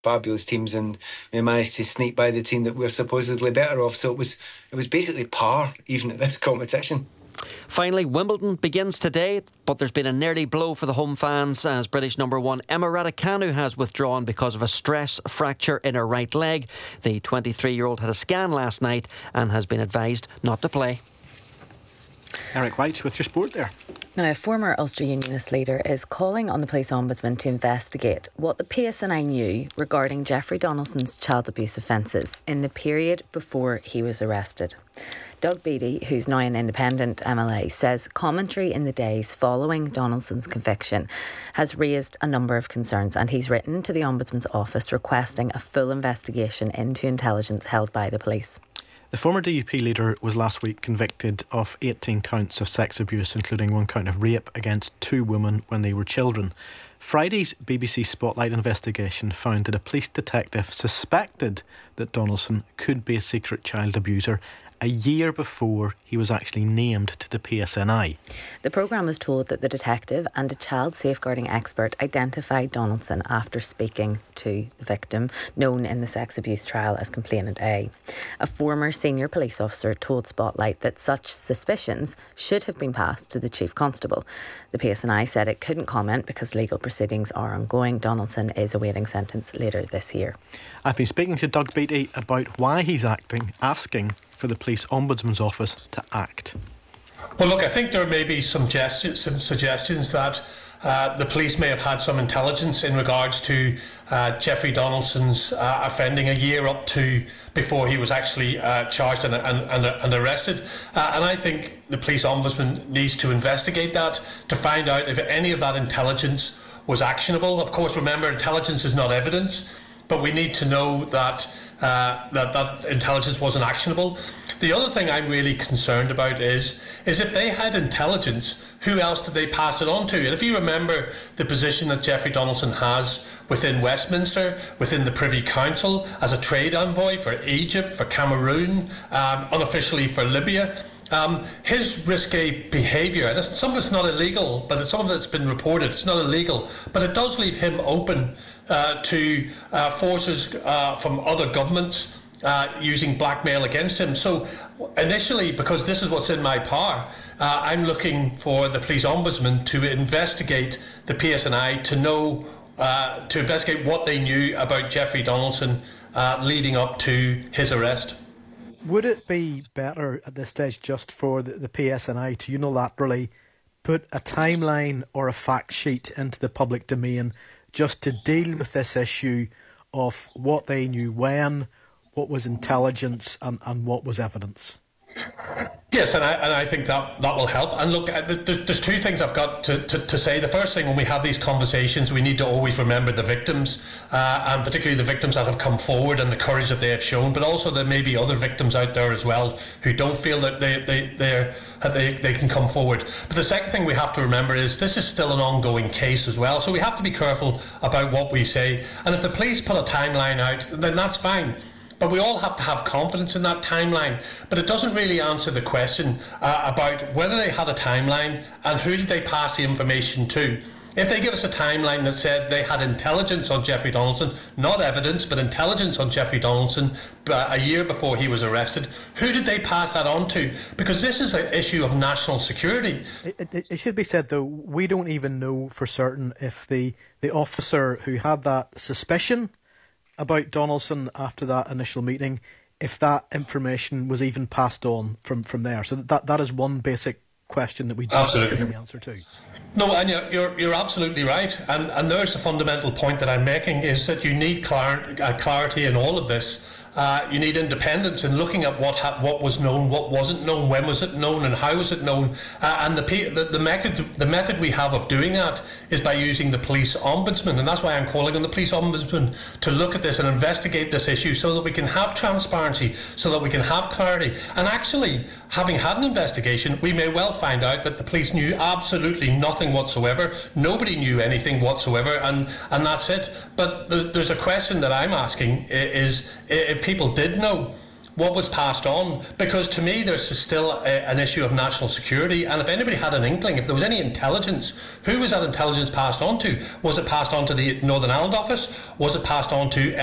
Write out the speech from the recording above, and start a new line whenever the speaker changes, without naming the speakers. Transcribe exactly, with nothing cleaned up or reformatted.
fabulous teams, and we managed to sneak by the team that we're supposedly better off. So it was it was basically par even at this competition.
Finally, Wimbledon begins today, but there's been a nearly blow for the home fans as British number one Emma Raducanu has withdrawn because of a stress fracture in her right leg. The twenty-three-year-old had a scan last night and has been advised not to play.
Eric White with your sport there.
Now, a former Ulster Unionist leader is calling on the Police Ombudsman to investigate what the P S N I knew regarding Jeffrey Donaldson's child abuse offences in the period before he was arrested. Doug Beattie, who's now an independent M L A, says commentary in the days following Donaldson's conviction has raised a number of concerns, and he's written to the Ombudsman's office requesting a full investigation into intelligence held by the police.
The former D U P leader was last week convicted of eighteen counts of sex abuse, including one count of rape against two women when they were children. Friday's B B C Spotlight investigation found that a police detective suspected that Donaldson could be a secret child abuser a year before he was actually named to the P S N I.
The programme was told that the detective and a child safeguarding expert identified Donaldson after speaking to the victim, known in the sex abuse trial as Complainant A. A former senior police officer told Spotlight that such suspicions should have been passed to the Chief Constable. The P S N I said it couldn't comment because legal proceedings are ongoing. Donaldson is awaiting sentence later this year.
I've been speaking to Doug Beattie about why he's acting, asking for the Police Ombudsman's Office to act.
Well, look, I think there may be some, gest- some suggestions that uh, the police may have had some intelligence in regards to uh, Jeffrey Donaldson's uh, offending a year up to before he was actually uh, charged and, and, and, and arrested. Uh, and I think the Police Ombudsman needs to investigate that to find out if any of that intelligence was actionable. Of course, remember, intelligence is not evidence, but we need to know that Uh, that that intelligence wasn't actionable. The other thing I'm really concerned about is is if they had intelligence, who else did they pass it on to? And if you remember the position that Jeffrey Donaldson has within Westminster, within the Privy Council, as a trade envoy for Egypt, for Cameroon, um, unofficially for Libya, Um, his risque behaviour, and some of it's not illegal, but some of it's been reported, it's not illegal, but it does leave him open uh, to uh, forces uh, from other governments uh, using blackmail against him. So initially, because this is what's in my power, uh, I'm looking for the Police Ombudsman to investigate the P S N I to know, uh, to investigate what they knew about Jeffrey Donaldson uh, leading up to his arrest.
Would it be better at this stage just for the, the P S N I to unilaterally put a timeline or a fact sheet into the public domain just to deal with this issue of what they knew when, what was intelligence and, and what was evidence?
Yes, and I, and I think that, that will help. And look, there's two things I've got to, to, to say. The first thing, when we have these conversations, we need to always remember the victims, uh, and particularly the victims that have come forward and the courage that they have shown, but also there may be other victims out there as well who don't feel that they, they, they're, that they, they can come forward. But the second thing we have to remember is this is still an ongoing case as well, so we have to be careful about what we say. And if the police put a timeline out, then that's fine. But we all have to have confidence in that timeline. But it doesn't really answer the question uh, about whether they had a timeline and who did they pass the information to. If they give us a timeline that said they had intelligence on Jeffrey Donaldson, not evidence, but intelligence on Jeffrey Donaldson uh, a year before he was arrested, who did they pass that on to? Because this is an issue of national security.
It, it, it should be said, though, we don't even know for certain if the, the officer who had that suspicion about Donaldson after that initial meeting, if that information was even passed on from, from there. So that that is one basic question that we don't have the answer to.
No, and you're, you're you're absolutely right, and and there's the fundamental point that I'm making, is that you need clar- uh, clarity in all of this. Uh, you need independence in looking at what ha- what was known, what wasn't known, when was it known, and how was it known. Uh, and the, pe- the the method the method we have of doing that is by using the police ombudsman, and that's why I'm calling on the police ombudsman to look at this and investigate this issue, so that we can have transparency, so that we can have clarity. And actually, having had an investigation, we may well find out that the police knew absolutely nothing whatsoever. Nobody knew anything whatsoever, and and that's it. But there's a question that I'm asking is, if people did know, what was passed on, because to me there's still a, an issue of national security, and if anybody had an inkling, if there was any intelligence, who was that intelligence passed on to? Was it passed on to the Northern Ireland Office? Was it passed on to